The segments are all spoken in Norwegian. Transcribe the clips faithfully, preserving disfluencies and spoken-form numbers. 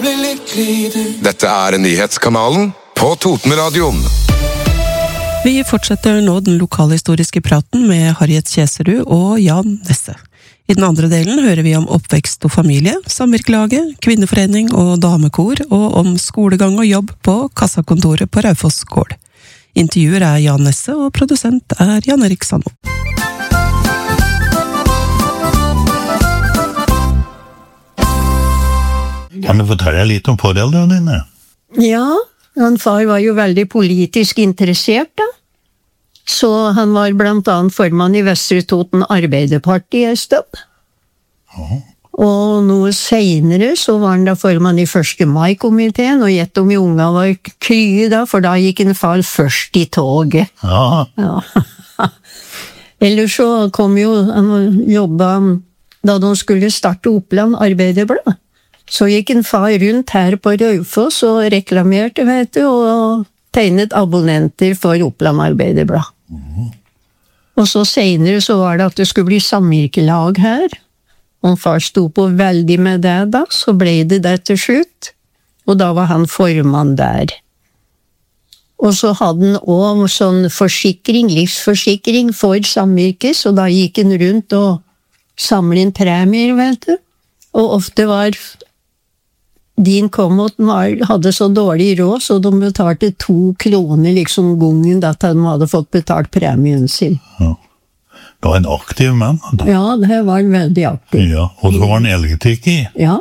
Dette er nyhetskanalen på Totenradioen. Vi fortsetter nå den lokalhistoriske praten med Harriet Kjeserud og Jan Nesse. I den andre delen hører vi om oppvekst og familie, samvirkelaget, kvinneforening og damekor, og om skolegang og jobb på kassakontoret på Raufoss gård. Intervjuer er Jan Nesse, og produsent er Jan Erik Sandmo. Kan du fortelle litt om foreldrene dine? Ja, han far var jo veldig politisk interessert da. Så han var blant annet formann i Vestre Toten Arbeiderparti i stedet. Ja. Og noe senere så var han da formann i første mai-komiteen, og gjett om i unga var krye da, for da gikk en far først i toget. Ja. Ja. Ellers så kom jo, han jobbet da de skulle starte Oppland Arbeiderblad. Så gikk en far rundt her på Raufoss og reklamerte, vet du, og tegnet abonnenter for Oppland Arbeiderblad. Mm. Og så senere så var det at det skulle bli samvirkelag her. Og far sto på veldig med det da, så ble det det til slutt. Og da var han formann der. Og så hadde han også sånn forsikring, livsforsikring for samvirke, så da gikk han rundt og samlet inn premier, vet du. Og ofte var din kommot hadde så dårlig råd, så de betalte to kroner liksom gongen da de hadde fått betalt premien sin. Ja. Det var en aktiv mann. Ja, det var veldig aktiv. Ja, og så var han elektriker. Ja.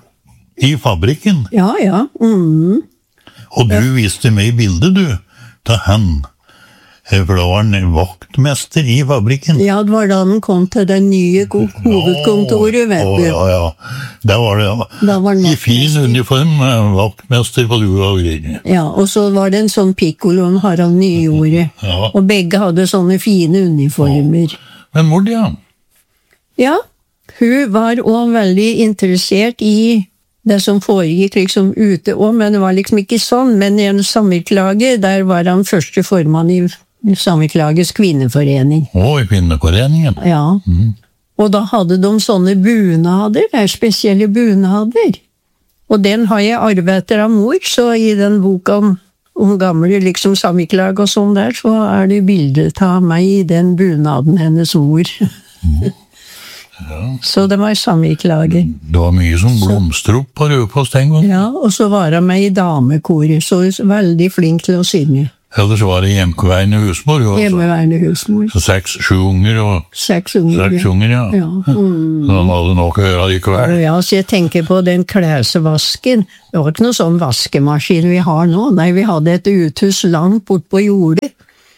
I fabrikken. Ja, ja. Mm. Og du viste meg bildet, du, til han. For da var han vaktmester i fabrikken. Ja, det var da han kom til det nye hovedkontoret, vet du. Ja, ja. Det var det, ja. Da var I fin uniform, vaktmester på lua og greier. Ja, og så var det en sånn piccolo om Harald Nyjordet. Ja. Og begge hadde sånne fine uniformer. Ja. Men mor, ja. Ja, hun var også veldig interessert i det som foregikk liksom ute også, men det var liksom ikke sånn. Men i en samvirkelage, der var han første formann i Samvirkelagets kvinneforening. Å, i kvinneforeningen? Ja. Mm. Og da hadde de sånne bunader, det er spesielle bunader. Og den har jeg arvet av mor, så i den boka om, om gamle liksom samvirkelag og sånn der, så er det bildet av meg i den bunaden hennes mor. Mm. Ja. Så det var samvirkelaget. Det var mye som blomster opp på Raufoss den gangen. Ja, og så var han med i damekoret, så veldig flink til å synge. Ellers var det hjemmeværende husmor. Jo, hjemmeværende husmor. Så seks, sju unger og... Seks unger, seks unger, ja. ja. Mm. Så han hadde nok å gjøre likevel. Ja, så jeg tenker på den klesvasken. Det var ikke noe sånn vaskemaskin vi har nå. Nei, vi hadde et uthus langt bort på jordet.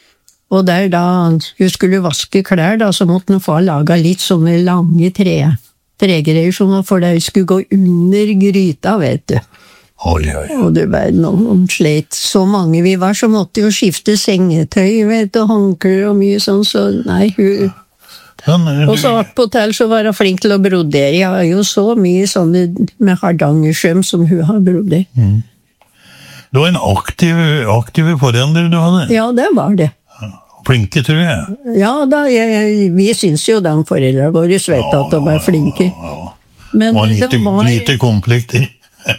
Og der da hun skulle vaske klær, da, så måtte hun få laget litt sånne lange tre, tregreier, for det skulle gå under gryta, vet du. Oi, oi. Og det var noen sleit. Så mange vi var, så måtte jo skifte sengetøy, vet du, håndklær og mye sånn, så nei, hun... Men, du... Og så på hotell så var hun flink til å brodere. Jeg har jo så mye sånne med hardangersøm som hun har brodert. Mm. Det var en aktiv, aktiv foreldre du hadde? Ja, det var det. Flinke, tror jeg. Ja, da, jeg, vi synes jo de foreldre våre vet ja, at de var flinke. Ja, ja. Men det var lite, det var... lite konflikter.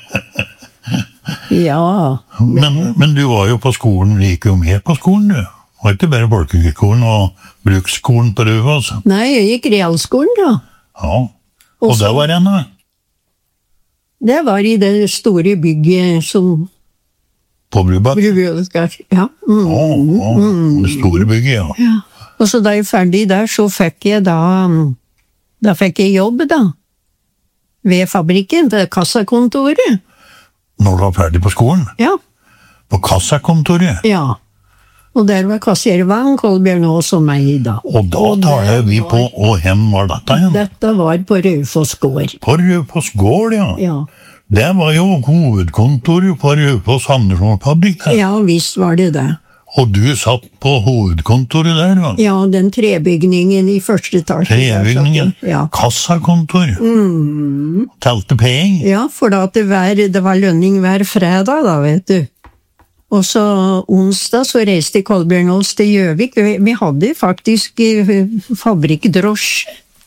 Ja. Men, men du var jo på skolen, du gikk jo med på skolen, du. Det var ikke bare folkeskolen og bruksskolen på Raufoss. Nei, jeg gikk realskolen, da. Ja, og Også, det var en, da? Det var i det store bygget som... På Brubakk? Ja. Mm. Ja, ja, det store bygget, ja. Ja. Og så da jeg var ferdig der, så fikk jeg da... Da fikk jeg jobb, da. Ved fabrikken, ved kassakontoret. Når du var ferdig på skolen? Ja. På kassakontoret? Ja. Og der var kassier Vang, Kolbjørn Aas og meg da. Og da taler vi på, og hvem var dette igjen? Dette var på Raufoss gård. På Raufoss gård, ja. Ja. Det var jo hovedkontoret på Raufoss Handelsfabrikk. Ja, visst var det det. Og du satt på hovedkontoret der, da? Ja, den trebygningen i første etasje. Trebygningen? Ja. Kassakontor? Mm. Telte penger? Ja, for da det var, det var lønning hver fredag, da, vet du. Og så onsdag så reiste Kolbjørn Aas til Gjøvik. Vi, vi hadde faktisk fabrikkdrosje.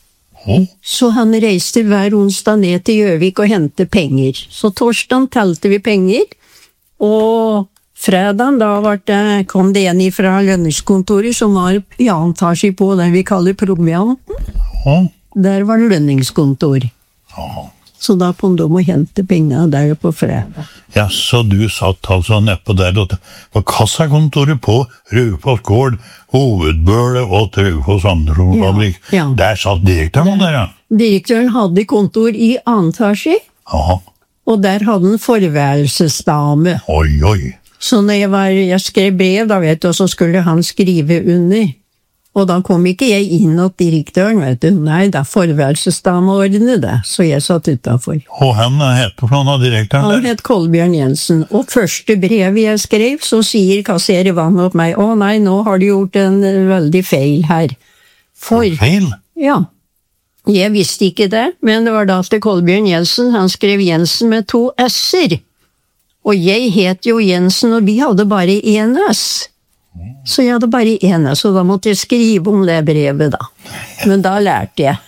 Oh. Så han reiste hver onsdag ned til Gjøvik og hente penger. Så torsdagen talte vi penger, og fredagen da var det, kom det en fra lønningskontoret som var i annen etasje på det vi kaller provianten. Oh. Der var det lønningskontor. Oh. Så da kom de og hente penger der på fredag. Ja, så du satt altså nedpå der på kassakontoret på Raufoss gård, hovedbøle og Raufoss Andersson-fabrikk. Ja, ja. Der satt direktøren der, ja. Direktøren hadde kontor i annen etasje, Aha. og der hadde han forværelsesdame. Oi, oi. Så når jeg, var, jeg skrev brev, da vet du, og så skulle han skrive under. Og da kom ikke jeg inn til direktøren, vet du. Nei, det er forværelsesdame ordne det, så jeg satt utenfor. Og han heter for noen av direktøren der? Han het Kolbjørn Jensen, og første brevet jeg skrev, så sier kasserer vann opp meg, å nei, nå har du gjort en veldig feil her. For, Feil? ja, jeg visste ikke det, men det var da til Kolbjørn Jensen, han skrev Jensen med to s-er. Og jeg het jo Jensen, og vi hadde bare en s. Så jeg hadde bare en s, og da måtte jeg skrive om det brevet da. Men da lærte jeg.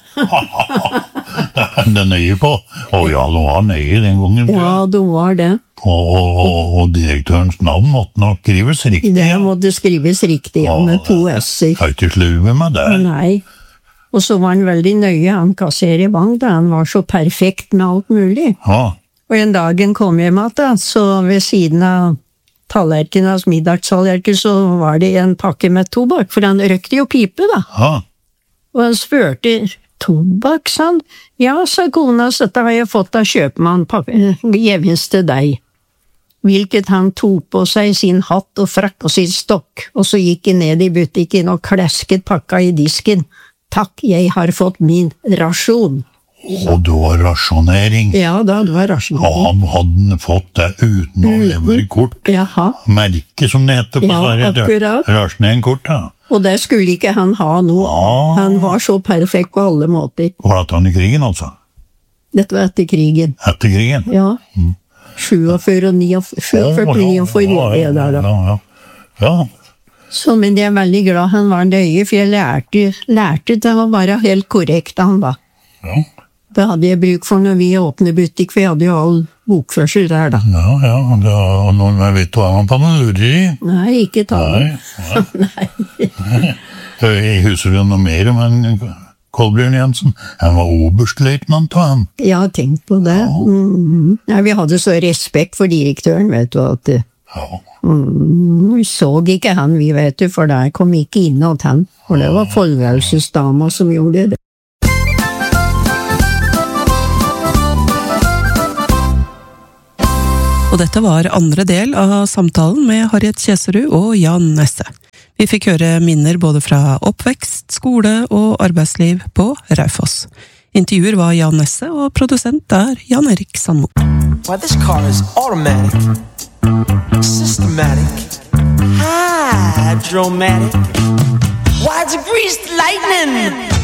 Det er nøye på. Å ja, det var nøye den gangen. Ja, det var det. Og, og, og direktørens navn måtte nok skrives riktig. Det måtte skrives riktig, ja, med to s-er. Jeg har ikke sluvet meg der. Nei. Og så var han veldig nøye, han kasserer bank, da han var så perfekt med alt mulig. Ja. Og en dagen kom jeg med da, så ved siden av tallerken, hans middagstallerken, så var det en pakke med tobakk, for han røkte jo pipe da. Ja. Og han spurte, tobakk, sa han? Ja, sa kona, så dette har jeg fått av kjøpmann, gevinst til deg. Hvilket han tok på seg sin hatt og frakk og sin stokk, og så gikk han ned i butikken og klasket pakka i disken. Takk, jeg har fått min rasjon. Og det var rasjonering. Ja, da, det var Og rasjonering. han hadde fått det uten å levere kort. Jaha. Merke som det heter på Ja, Sverige. akkurat. Rasjoneringskort, ja. Og det skulle ikke han ha noe. Ah. Han var så perfekt på alle måter. Var det han i krigen, altså? Dette var etter krigen. Etter krigen? Ja. sjuogfyrre og niogfyrre, niogfyrre var jeg der da. Ja, ja. ja. Så, men jeg er veldig glad han var nøye, for jeg lærte, lærte det å være helt korrekt han var. ja. Det hadde jeg bruk for når vi åpnet butikk, for jeg hadde jo all bokførsel der da. Ja, ja, det var noen jeg vet hva man på noe lurer i. Nei, ikke ta det. Nei, Nei. Jeg husker jo noe mer om en Kolbjørn Jensen. Han var oberstløytnant av han. Jeg har tenkt på det. Mm. Nei, vi hadde så respekt for direktøren, vet du, at Ja. mm, vi så ikke han, vi vet du, for der kom ikke inn at han. For det var forværelsesdama som gjorde det. Og dette var andre del av samtalen med Harriet Kjeserud og Jan Nesse. Vi fikk høre minner både fra oppvekst, skole og arbeidsliv på Raufoss. Intervjuer var Jan Nesse, og produsent er Jan Erik Sandmo. Why, this car is automatic, systematic, hydromatic. Why, it's greased lightning.